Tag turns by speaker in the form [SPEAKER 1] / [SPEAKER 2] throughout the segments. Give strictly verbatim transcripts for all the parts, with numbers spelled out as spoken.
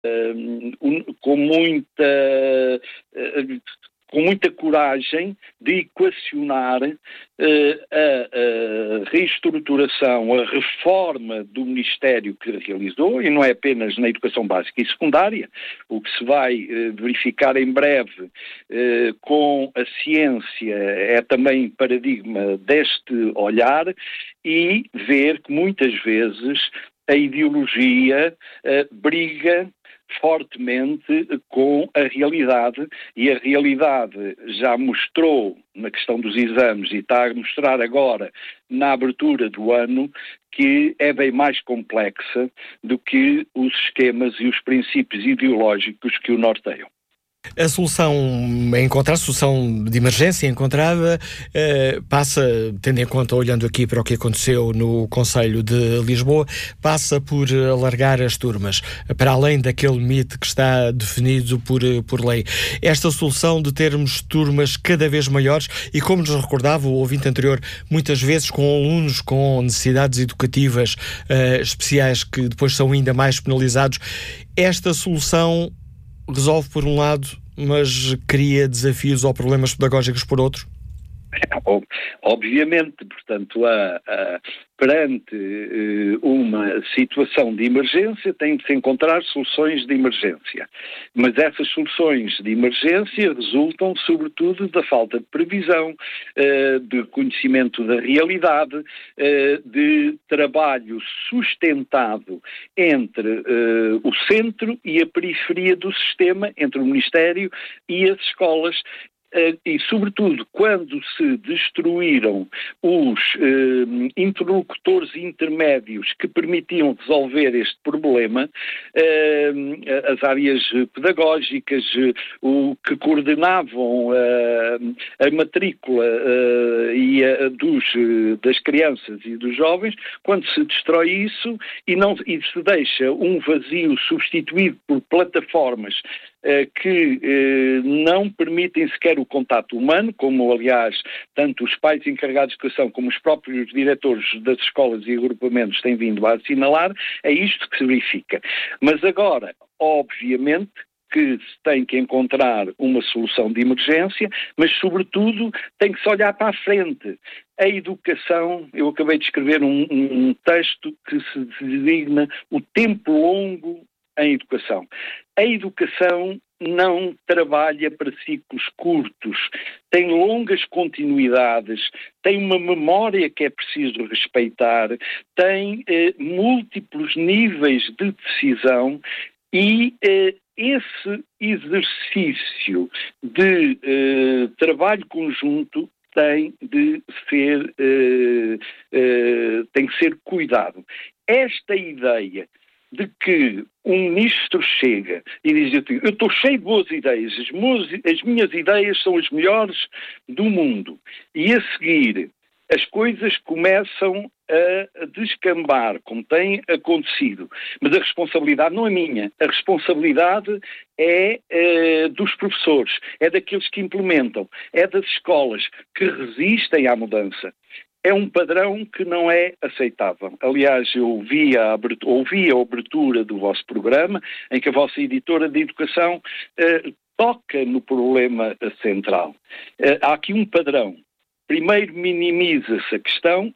[SPEAKER 1] um, com muita uh, com muita coragem de equacionar uh, a, a reestruturação, a reforma do Ministério que realizou, e não é apenas na educação básica e secundária. O que se vai uh, verificar em breve uh, com a ciência é também paradigma deste olhar, e ver que muitas vezes a ideologia uh, briga fortemente com a realidade, e a realidade já mostrou na questão dos exames e está a mostrar agora na abertura do ano que é bem mais complexa do que os esquemas e os princípios ideológicos que o norteiam.
[SPEAKER 2] A solução a encontrar, a solução de emergência encontrada, eh, passa, tendo em conta, olhando aqui para o que aconteceu no Conselho de Lisboa, passa por alargar as turmas, para além daquele limite que está definido por, por lei. Esta solução de termos turmas cada vez maiores, e como nos recordava o ouvinte anterior, muitas vezes com alunos com necessidades educativas eh, especiais, que depois são ainda mais penalizados, esta solução resolve por um lado, mas cria desafios ou problemas pedagógicos por outro?
[SPEAKER 1] Obviamente, portanto, a, a, perante uh, uma situação de emergência tem de se encontrar soluções de emergência. Mas essas soluções de emergência resultam, sobretudo, da falta de previsão, uh, de conhecimento da realidade, uh, de trabalho sustentado entre uh, o centro e a periferia do sistema, entre o Ministério e as escolas. Uh, e, sobretudo, quando se destruíram os uh, interlocutores intermédios que permitiam resolver este problema, uh, as áreas pedagógicas, uh, o que coordenavam uh, a matrícula uh, e a, dos, uh, das crianças e dos jovens, quando se destrói isso e, não, e se deixa um vazio substituído por plataformas que eh, não permitem sequer o contato humano, como aliás tanto os pais encarregados de educação como os próprios diretores das escolas e agrupamentos têm vindo a assinalar, é isto que se verifica. Mas agora, obviamente, que se tem que encontrar uma solução de emergência, mas sobretudo tem que se olhar para a frente. A educação, eu acabei de escrever um, um texto que se designa o tempo longo em educação. A educação não trabalha para ciclos curtos, tem longas continuidades, tem uma memória que é preciso respeitar, tem eh, múltiplos níveis de decisão, e eh, esse exercício de eh, trabalho conjunto tem de ser, eh, eh, tem que ser cuidado. Esta ideia de que um ministro chega e diz: eu estou cheio de boas ideias, as, meus, as minhas ideias são as melhores do mundo, e a seguir as coisas começam a descambar, como tem acontecido. Mas a responsabilidade não é minha, a responsabilidade é, é dos professores, é daqueles que implementam, é das escolas que resistem à mudança. É um padrão que não é aceitável. Aliás, eu vi a abertura, ouvi a abertura do vosso programa, em que a vossa editora de educação eh, toca no problema central. Eh, há aqui um padrão. Primeiro, minimiza-se a questão.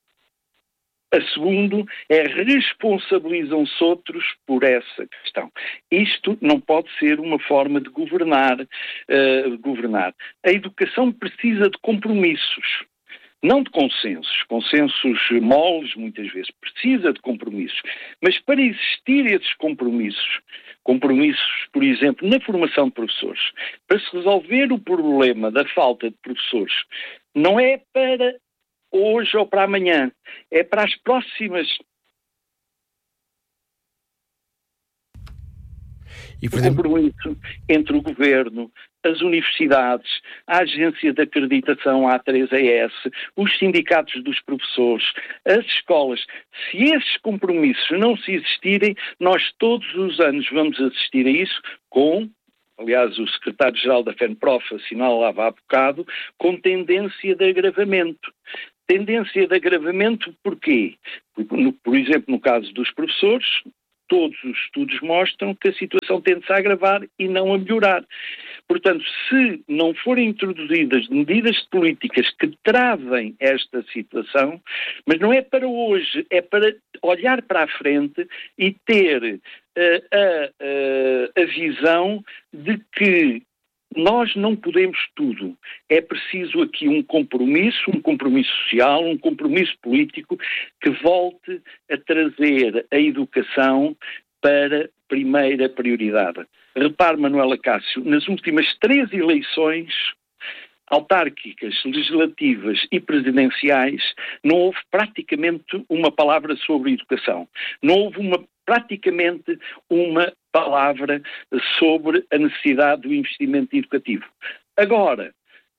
[SPEAKER 1] A segundo, é responsabilizam-se outros por essa questão. Isto não pode ser uma forma de governar. Uh, governar. A educação precisa de compromissos. Não de consensos, consensos moles muitas vezes, precisa de compromissos. Mas para existir esses compromissos, compromissos, por exemplo, na formação de professores, para se resolver o problema da falta de professores, não é para hoje ou para amanhã, é para as próximas. E, por exemplo, o compromisso entre o governo, as universidades, a agência de acreditação A três E S, os sindicatos dos professores, as escolas. Se esses compromissos não se existirem, nós todos os anos vamos assistir a isso com, aliás, o secretário-geral da FENPROF assinalava há bocado, com tendência de agravamento. Tendência de agravamento porquê? Por, por exemplo, no caso dos professores, todos os estudos mostram que a situação tende-se a agravar e não a melhorar. Portanto, se não forem introduzidas medidas políticas que travem esta situação, mas não é para hoje, é para olhar para a frente e ter uh, a, a, a visão de que nós não podemos tudo. É preciso aqui um compromisso, um compromisso social, um compromisso político que volte a trazer a educação para primeira prioridade. Repare, Manuela Cássio, nas últimas três eleições autárquicas, legislativas e presidenciais, não houve praticamente uma palavra sobre educação. Não houve uma, praticamente uma palavra sobre a necessidade do investimento educativo. Agora,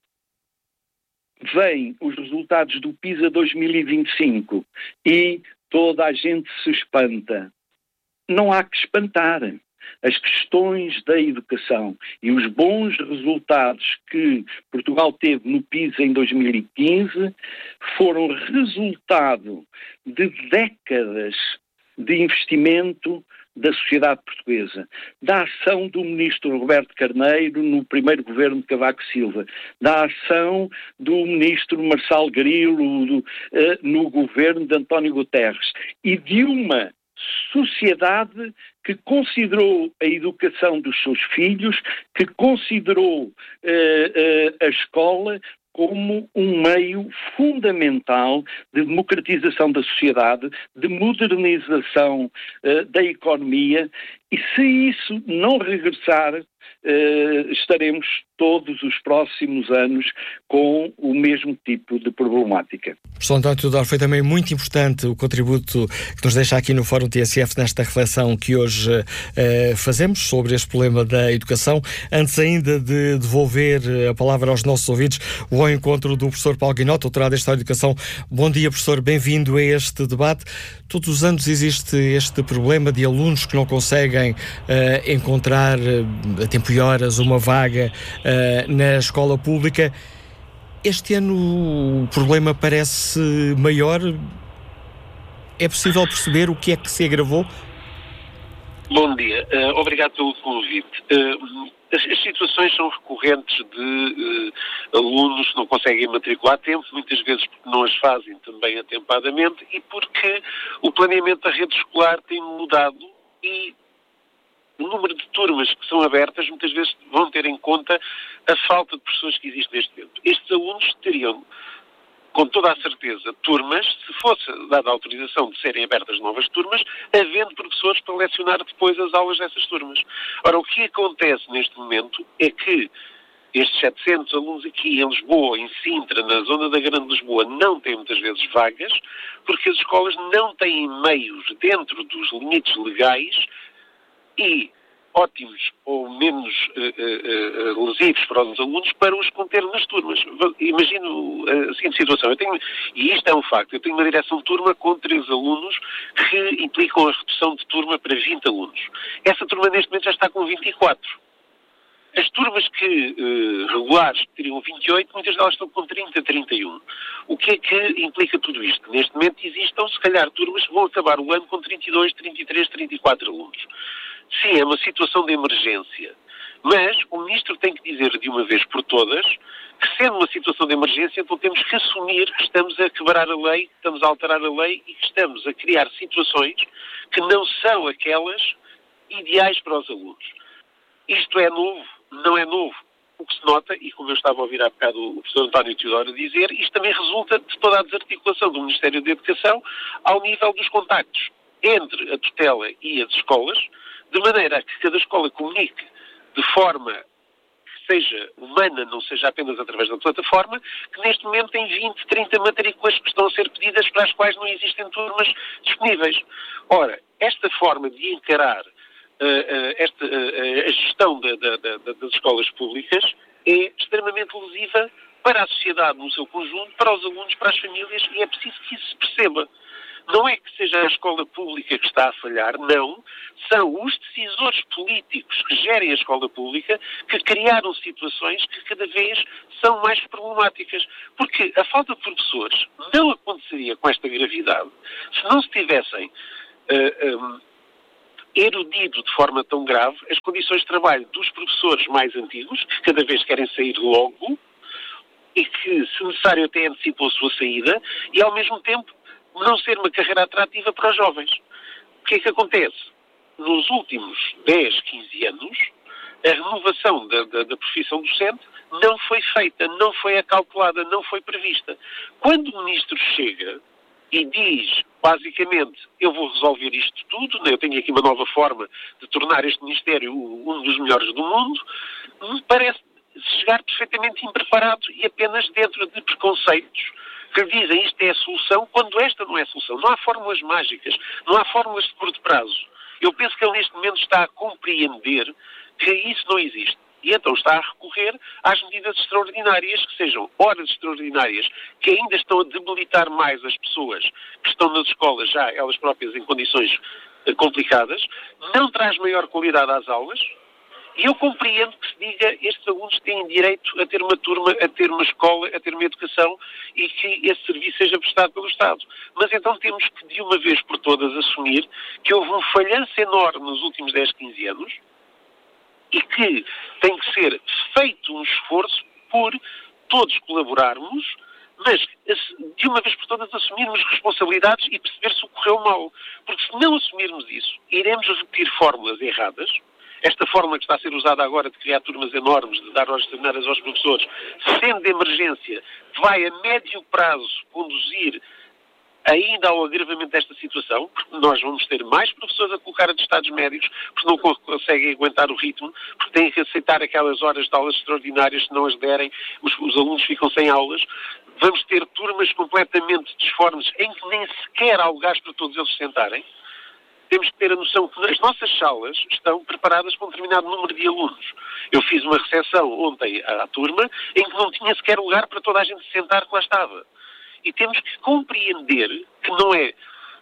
[SPEAKER 1] vêm os resultados do PISA dois mil e vinte e cinco e toda a gente se espanta. Não há que espantar. As questões da educação e os bons resultados que Portugal teve no PISA em dois mil e quinze foram resultado de décadas de investimento da sociedade portuguesa, da ação do ministro Roberto Carneiro no primeiro governo de Cavaco Silva, da ação do ministro Marçal Grilo do, uh, no governo de António Guterres e de uma sociedade que considerou a educação dos seus filhos, que considerou uh, uh, a escola como um meio fundamental de democratização da sociedade, de modernização uh, da economia, e se isso não regressar, uh, estaremos todos os próximos anos com o mesmo tipo de problemática.
[SPEAKER 2] Professor António Teodoro, foi também muito importante o contributo que nos deixa aqui no Fórum T S F nesta reflexão que hoje uh, fazemos sobre este problema da educação. Antes ainda de devolver a palavra aos nossos ouvintes, vou ao encontro do professor Paulo Guinot, doutorado em História da Educação. Bom dia, professor, bem-vindo a este debate. Todos os anos existe este problema de alunos que não conseguem uh, encontrar uh, a tempo e horas uma vaga uh, na escola pública. Este ano o problema parece maior. É possível perceber o que é que se agravou?
[SPEAKER 3] Bom dia. Uh, obrigado pelo convite. Uh, as, as situações são recorrentes de uh, alunos que não conseguem matricular a tempo, muitas vezes porque não as fazem também atempadamente e porque o planeamento da rede escolar tem mudado e o número de turmas que são abertas muitas vezes vão ter em conta a falta de professores que existe neste momento. Estes alunos teriam, com toda a certeza, turmas, se fosse dada a autorização de serem abertas novas turmas, havendo professores para lecionar depois as aulas dessas turmas. Ora, o que acontece neste momento é que estes setecentos alunos aqui em Lisboa, em Sintra, na zona da Grande Lisboa, não têm muitas vezes vagas, porque as escolas não têm meios dentro dos limites legais e ótimos ou menos uh, uh, uh, lesivos para os alunos para os conter nas turmas. Imagino a seguinte situação, eu tenho, e isto é um facto, eu tenho uma direção de turma com três alunos que implicam a redução de turma para vinte alunos. Essa turma neste momento já está com vinte e quatro. As turmas que, uh, regulares que teriam vinte e oito, muitas delas estão com trinta, trinta e um. O que é que implica tudo isto? Neste momento existam, se calhar, turmas que vão acabar o ano com trinta e dois, trinta e três, trinta e quatro alunos. Sim, é uma situação de emergência. Mas o Ministro tem que dizer de uma vez por todas que, sendo uma situação de emergência, então temos que assumir que estamos a quebrar a lei, que estamos a alterar a lei e que estamos a criar situações que não são aquelas ideais para os alunos. Isto é novo? Não é novo. O que se nota, e como eu estava a ouvir há bocado o professor António Teodoro dizer, isto também resulta de toda a desarticulação do Ministério da Educação ao nível dos contactos entre a tutela e as escolas, de maneira a que cada escola comunique de forma que seja humana, não seja apenas através da plataforma, que neste momento tem vinte, trinta matrículas que estão a ser pedidas para as quais não existem turmas disponíveis. Ora, esta forma de encarar uh, uh, esta, uh, a gestão da, da, da, das escolas públicas é extremamente lesiva para a sociedade no seu conjunto, para os alunos, para as famílias, e é preciso que isso se perceba. Não é que seja a escola pública que está a falhar, não. São os decisores políticos que gerem a escola pública que criaram situações que cada vez são mais problemáticas. Porque a falta de professores não aconteceria com esta gravidade se não se tivessem uh, um, erudido de forma tão grave as condições de trabalho dos professores mais antigos, que cada vez querem sair logo e que, se necessário, até antecipam a sua saída, e ao mesmo tempo não ser uma carreira atrativa para os jovens. O que é que acontece? Nos últimos dez, quinze anos, a renovação da, da, da profissão docente não foi feita, não foi acautelada, não foi prevista. Quando o ministro chega e diz, basicamente, eu vou resolver isto tudo, eu tenho aqui uma nova forma de tornar este Ministério um dos melhores do mundo, me parece chegar perfeitamente impreparado e apenas dentro de preconceitos que dizem isto é a solução, quando esta não é a solução. Não há fórmulas mágicas, não há fórmulas de curto prazo. Eu penso que ele neste momento está a compreender que isso não existe. E então está a recorrer às medidas extraordinárias, que sejam horas extraordinárias, que ainda estão a debilitar mais as pessoas que estão nas escolas, já elas próprias em condições eh, complicadas, não traz maior qualidade às aulas, e eu compreendo que se diga estes alunos têm direito a ter uma turma, a ter uma escola, a ter uma educação e que esse serviço seja prestado pelo Estado. Mas então temos que, de uma vez por todas, assumir que houve um falhanço enorme nos últimos dez, quinze anos, e que tem que ser feito um esforço por todos colaborarmos, mas de uma vez por todas assumirmos responsabilidades e perceber se ocorreu mal. Porque se não assumirmos isso, iremos repetir fórmulas erradas. Esta fórmula que está a ser usada agora de criar turmas enormes, de dar horas extraordinárias aos professores, sendo de emergência, vai a médio prazo conduzir ainda ao agravamento desta situação, porque nós vamos ter mais professores a colocar atestados médicos, porque não conseguem aguentar o ritmo, porque têm que aceitar aquelas horas de aulas extraordinárias, se não as derem, os, os alunos ficam sem aulas. Vamos ter turmas completamente disformes, em que nem sequer há lugares para todos eles sentarem. Temos que ter a noção que as nossas salas estão preparadas para um determinado número de alunos. Eu fiz uma recepção ontem à, à turma, em que não tinha sequer lugar para toda a gente se sentar que lá estava. E temos que compreender que não é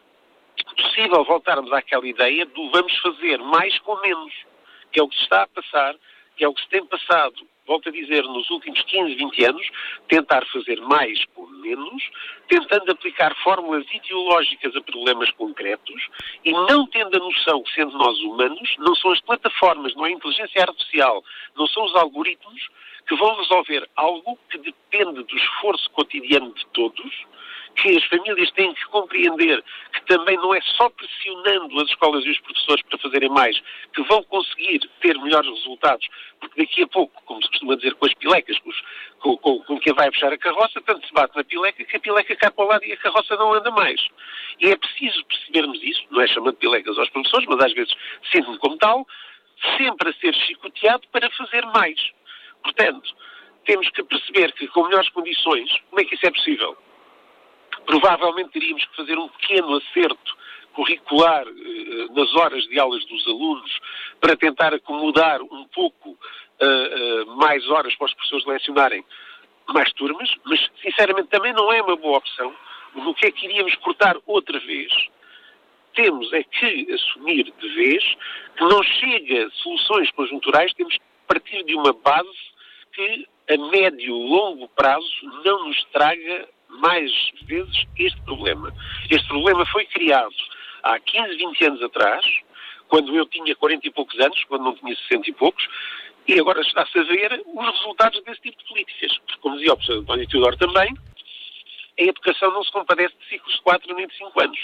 [SPEAKER 3] possível voltarmos àquela ideia do vamos fazer mais com menos, que é o que se está a passar, que é o que se tem passado, volto a dizer, nos últimos quinze, vinte anos, tentar fazer mais com menos, tentando aplicar fórmulas ideológicas a problemas concretos e não tendo a noção que, sendo nós humanos, não são as plataformas, não é a inteligência artificial, não são os algoritmos que vão resolver algo que depende do esforço cotidiano de todos, que as famílias têm que compreender que também não é só pressionando as escolas e os professores para fazerem mais que vão conseguir ter melhores resultados, porque daqui a pouco, como se costuma dizer com as pilecas, com, os, com, com, com quem vai puxar a carroça, tanto se bate na pileca que a pileca cai para o lado e a carroça não anda mais. E é preciso percebermos isso, não é chamando pilecas aos professores, mas às vezes sinto-me como tal, sempre a ser chicoteado para fazer mais. Portanto, temos que perceber que com melhores condições, como é que isso é possível? Provavelmente teríamos que fazer um pequeno acerto curricular eh, nas horas de aulas dos alunos para tentar acomodar um pouco eh, eh, mais horas para os professores lecionarem mais turmas, mas sinceramente também não é uma boa opção. No que é que iríamos cortar outra vez? Temos é que assumir de vez que não chega a soluções conjunturais, temos que partir de uma base que a médio e longo prazo não nos traga mais vezes este problema. Este problema foi criado há quinze, vinte anos atrás, quando eu tinha quarenta e poucos anos, quando não tinha sessenta e poucos, e agora está-se a ver os resultados desse tipo de políticas. Porque, como dizia o professor António Teodoro também, a educação não se compadece de ciclos de quatro nem de cinco anos.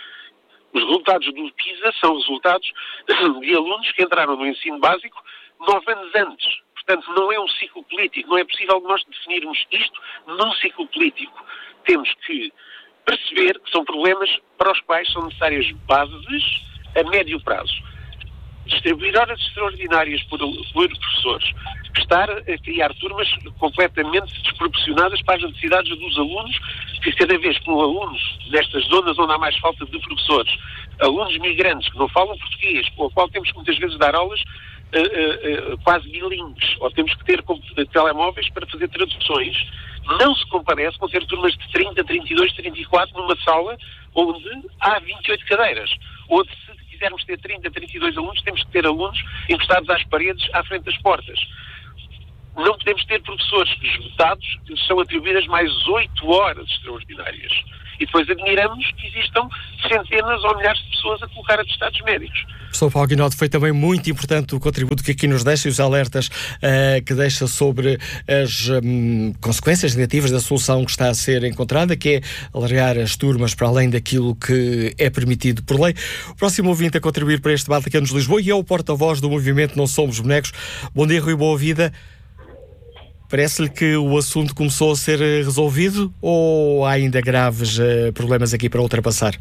[SPEAKER 3] Os resultados do PISA são resultados de alunos que entraram no ensino básico nove anos antes. Portanto, não é um ciclo político. Não é possível nós definirmos isto num ciclo político. Temos que perceber que são problemas para os quais são necessárias bases a médio prazo. Distribuir horas extraordinárias por, por professores. Estar a criar turmas completamente desproporcionadas para as necessidades dos alunos, que cada vez que um alunos nestas zonas onde há mais falta de professores, alunos migrantes que não falam português, com o qual temos que muitas vezes dar aulas Uh, uh, uh, quase bilíngues, ou temos que ter telemóveis para fazer traduções, não se comparece com ter turmas de trinta, trinta e dois, trinta e quatro numa sala onde há vinte e oito cadeiras. Ou se quisermos ter trinta, trinta e dois alunos, temos que ter alunos encostados às paredes, à frente das portas. Não podemos ter professores esgotados que são atribuídas mais oito horas extraordinárias. e depois admiramos que existam centenas ou milhares de pessoas a colocar atestados médicos.
[SPEAKER 2] Professor Paulo Guinaldo, foi também muito importante o contributo que aqui nos deixa e os alertas uh, que deixa sobre as um, consequências negativas da solução que está a ser encontrada, que é alargar as turmas para além daquilo que é permitido por lei. O próximo ouvinte a contribuir para este debate aqui nos Lisboa e é o porta-voz do movimento Não Somos Bonecos. Bom dia, Rui Boa Vida. Parece-lhe que o assunto começou a ser resolvido ou há ainda graves uh, problemas aqui para ultrapassar?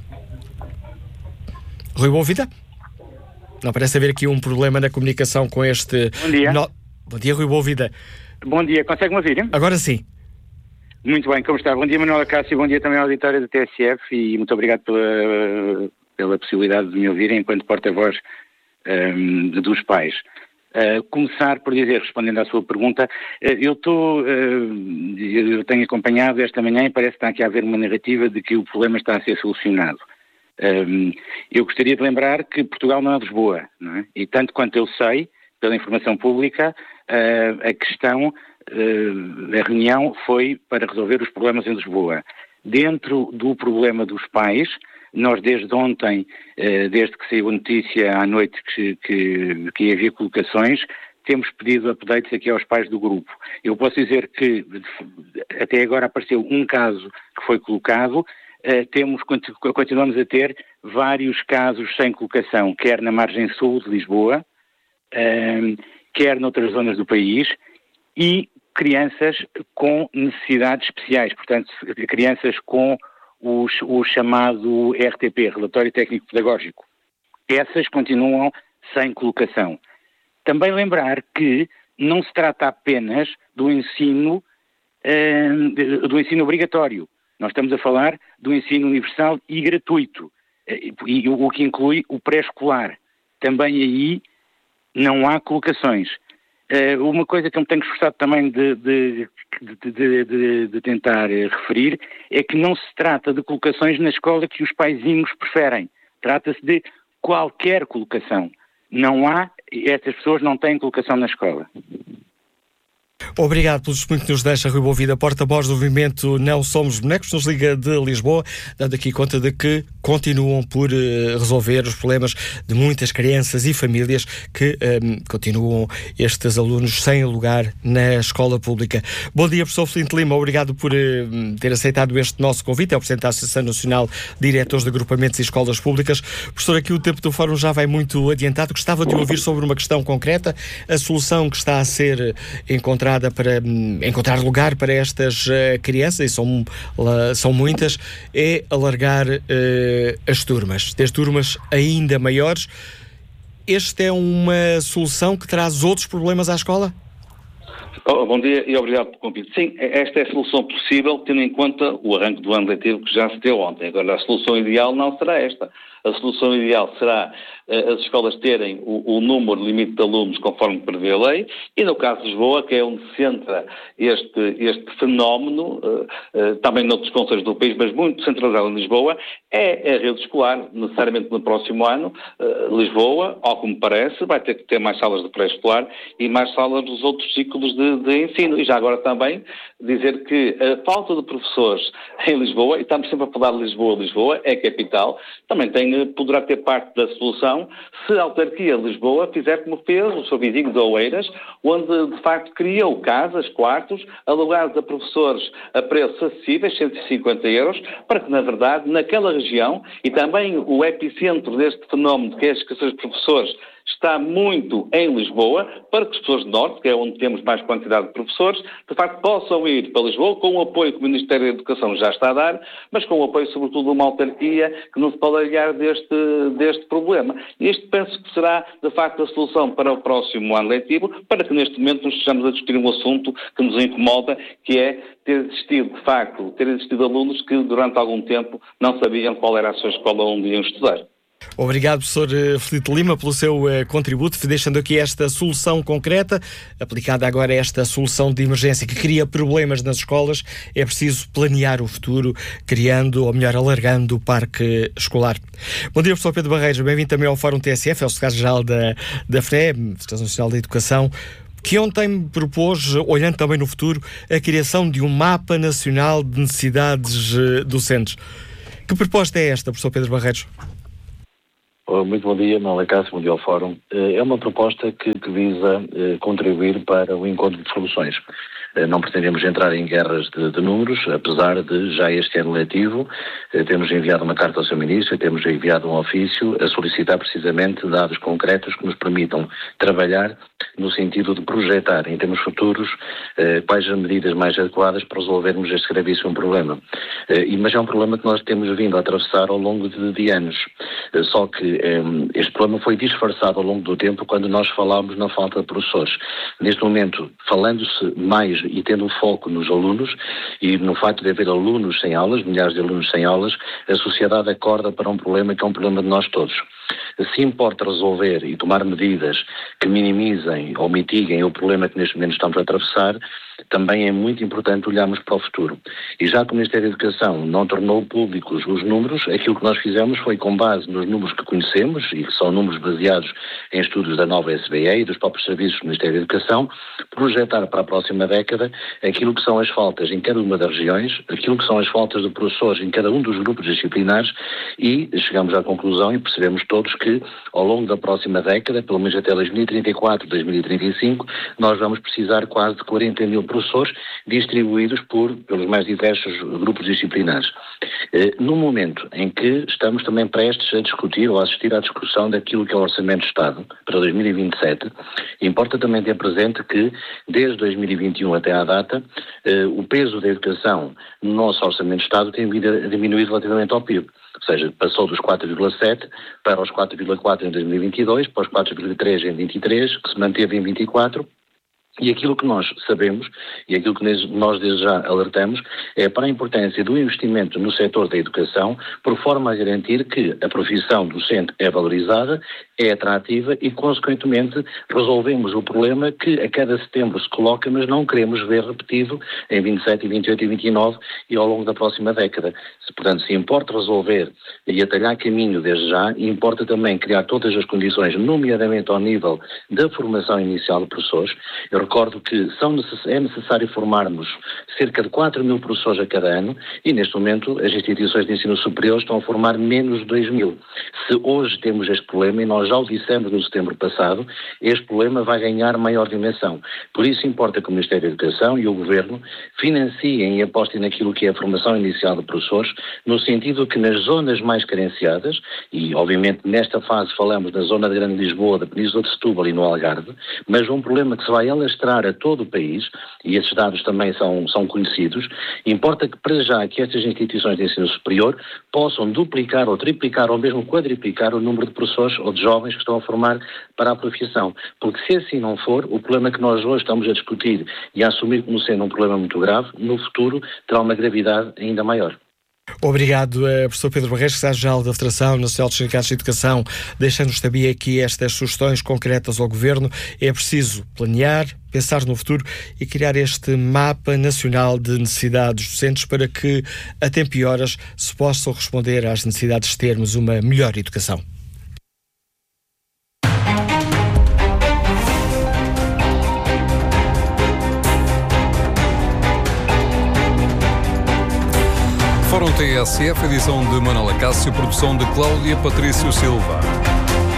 [SPEAKER 2] Rui Boa Vida? Não, parece haver aqui um problema na comunicação com este...
[SPEAKER 4] Bom dia. No...
[SPEAKER 2] Bom dia, Rui Boa Vida.
[SPEAKER 4] Bom dia, consegue-me ouvir? Hein?
[SPEAKER 2] Agora sim.
[SPEAKER 4] Muito bem, como está? Bom dia, Manuela Cássio, bom dia também à auditória da T S F e muito obrigado pela, pela possibilidade de me ouvirem enquanto porta-voz um, dos pais. Uh, começar por dizer, respondendo à sua pergunta, uh, eu estou, uh, eu tenho acompanhado esta manhã e parece que está aqui a haver uma narrativa de que o problema está a ser solucionado. Um, eu gostaria de lembrar que Portugal não é Lisboa, não é? E tanto quanto eu sei, pela informação pública, uh, a questão uh, da reunião foi para resolver os problemas em Lisboa. Dentro do problema dos pais, nós desde ontem, uh, desde que saiu a notícia à noite que, que, que havia colocações, temos pedido updates aqui aos pais do grupo. Eu posso dizer que até agora apareceu um caso que foi colocado. Uh, temos, continuamos a ter vários casos sem colocação, quer na margem sul de Lisboa, uh, quer noutras zonas do país, e crianças com necessidades especiais, portanto, crianças com os, o chamado R T P, Relatório Técnico Pedagógico. Essas continuam sem colocação. Também lembrar que não se trata apenas do ensino, uh, do ensino obrigatório. Nós estamos a falar do ensino universal e gratuito, e o que inclui o pré-escolar. Também aí não há colocações. Uma coisa que eu me tenho esforçado também de, de, de, de, de tentar referir é que não se trata de colocações na escola que os paizinhos preferem. Trata-se de qualquer colocação. Não há, essas pessoas não têm colocação na escola.
[SPEAKER 2] Obrigado pelo testemunho que nos deixa, Rui Boa Vida, porta-voz do movimento Não Somos Bonecos, nos liga de Lisboa, dando aqui conta de que continuam por uh, resolver os problemas de muitas crianças e famílias que um, continuam estes alunos sem lugar na escola pública. Bom dia, professor Flint Lima, obrigado por uh, ter aceitado este nosso convite, é o Presidente da Associação Nacional de Diretores de Agrupamentos e Escolas Públicas. Professor, aqui o tempo do fórum já vai muito adiantado, gostava de ouvir sobre uma questão concreta, a solução que está a ser encontrada para um, encontrar lugar para estas uh, crianças, e são, uh, são muitas, é alargar uh, as turmas, ter turmas ainda maiores. Esta é uma solução que traz outros problemas à escola?
[SPEAKER 5] Oh, bom dia e obrigado pelo convite. Sim, esta é a solução possível, tendo em conta o arranque do ano letivo que já se deu ontem. Agora, a solução ideal não será esta. A solução ideal será uh, as escolas terem o, o número limite de alunos conforme prevê a lei, e no caso de Lisboa, que é onde se centra este, este fenómeno, uh, uh, também noutros concelhos do país, mas muito centralizado em Lisboa, é a rede escolar. Necessariamente no próximo ano, uh, Lisboa, ao que me parece, vai ter que ter mais salas de pré-escolar e mais salas dos outros ciclos de, de ensino. E já agora também dizer que a falta de professores em Lisboa, e estamos sempre a falar de Lisboa, Lisboa, é capital, também tem poderá ter parte da solução se a autarquia de Lisboa fizer como fez o seu vizinho de Oeiras, onde de facto criou casas, quartos, alugados a professores a preços acessíveis, cento e cinquenta euros, para que na verdade naquela região, e também o epicentro deste fenómeno que é a escassez de professores, está muito em Lisboa, para que as pessoas do Norte, que é onde temos mais quantidade de professores, de facto possam ir para Lisboa, com o apoio que o Ministério da Educação já está a dar, mas com o apoio sobretudo de uma autarquia que não se pode aliar deste, deste problema. E isto penso que será, de facto, a solução para o próximo ano letivo, para que neste momento nos estejamos a discutir um assunto que nos incomoda, que é ter existido, de facto, ter existido alunos que durante algum tempo não sabiam qual era a sua escola onde iam estudar.
[SPEAKER 2] Obrigado, professor Filipe Lima, pelo seu uh, contributo, deixando aqui esta solução concreta, aplicada agora a esta solução de emergência que cria problemas nas escolas. É preciso planear o futuro, criando, ou melhor, alargando o parque escolar. Bom dia, professor Pedro Barreiros, bem-vindo também ao Fórum T S F, é o secretário-geral da, da F N E, Federação Nacional da Educação. que ontem propôs, olhando também no futuro, a criação de um mapa nacional de necessidades uh, docentes. Que proposta é esta, professor Pedro Barreiros?
[SPEAKER 6] Muito bom dia, Manuel Cássio, bom dia ao Fórum. É uma proposta que, que visa eh, contribuir para o encontro de soluções. Eh, não pretendemos entrar em guerras de, de números, apesar de já este ano letivo eh, temos enviado uma carta ao seu Ministro, temos enviado um ofício a solicitar precisamente dados concretos que nos permitam trabalhar no sentido de projetar em termos futuros eh, quais as medidas mais adequadas para resolvermos este gravíssimo problema. Eh, mas é um problema que nós temos vindo a atravessar ao longo de, de anos. Eh, só que eh, este problema foi disfarçado ao longo do tempo quando nós falámos na falta de professores. Neste momento, falando-se mais e tendo um foco nos alunos e no facto de haver alunos sem aulas, milhares de alunos sem aulas, a sociedade acorda para um problema que é um problema de nós todos. Se importa resolver e tomar medidas que minimizem ou mitiguem o problema que neste momento estamos a atravessar, também é muito importante olharmos para o futuro. E já que o Ministério da Educação não tornou públicos os números, aquilo que nós fizemos foi, com base nos números que conhecemos, e que são números baseados em estudos da nova S B E e dos próprios serviços do Ministério da Educação, projetar para a próxima década aquilo que são as faltas em cada uma das regiões, aquilo que são as faltas de professores em cada um dos grupos disciplinares, e chegamos à conclusão e percebemos todos que, ao longo da próxima década, pelo menos até dois mil e trinta e quatro, dois mil e trinta e cinco, nós vamos precisar quase de quarenta mil professores distribuídos por, pelos mais diversos grupos disciplinares. Eh, no momento em que estamos também prestes a discutir ou a assistir à discussão daquilo que é o Orçamento de Estado para dois mil e vinte e sete, importa também ter presente que, desde dois mil e vinte e um até à data, eh, o peso da educação no nosso Orçamento de Estado tem vindo a diminuir relativamente ao P I B. Ou seja, passou dos quatro vírgula sete para os quatro vírgula quatro em dois mil e vinte e dois, para os quatro vírgula três em vinte e três, que se manteve em vinte e quatro. E aquilo que nós sabemos, e aquilo que nós desde já alertamos, é para a importância do investimento no setor da educação, por forma a garantir que a profissão docente é valorizada, é atrativa e, consequentemente, resolvemos o problema que a cada setembro se coloca, mas não queremos ver repetido em vinte e sete, vinte e oito e vinte e nove e ao longo da próxima década. Se, portanto, se importa resolver e atalhar caminho desde já, importa também criar todas as condições, nomeadamente ao nível da formação inicial de professores. Eu recordo que são necess- é necessário formarmos cerca de quatro mil professores a cada ano e, neste momento, as instituições de ensino superior estão a formar menos de dois mil. Se hoje temos este problema, e nós já o dissemos no setembro passado, este problema vai ganhar maior dimensão. Por isso importa que o Ministério da Educação e o Governo financiem e apostem naquilo que é a formação inicial de professores, no sentido que nas zonas mais carenciadas, e obviamente nesta fase falamos da zona de Grande Lisboa, da Península de Setúbal e no Algarve, mas um problema que se vai alastrar a todo o país, e esses dados também são, são conhecidos, importa que para já que estas instituições de ensino superior possam duplicar ou triplicar ou mesmo quadriplicar o número de professores ou de jovens que estão a formar para a profissão. Porque se assim não for, o problema que nós hoje estamos a discutir e a assumir como sendo um problema muito grave, no futuro terá uma gravidade ainda maior.
[SPEAKER 2] Obrigado, eh, professor Pedro Barreiros, secretário-geral da Federação Nacional dos Sindicatos de Educação, deixando-nos também aqui estas sugestões concretas ao Governo. É preciso planear, pensar no futuro e criar este mapa nacional de necessidades docentes para que, a tempo e horas, se possam responder às necessidades de termos uma melhor educação.
[SPEAKER 7] Fórum T S F, edição de Manuel Cássio, produção de Cláudia Patrício Silva.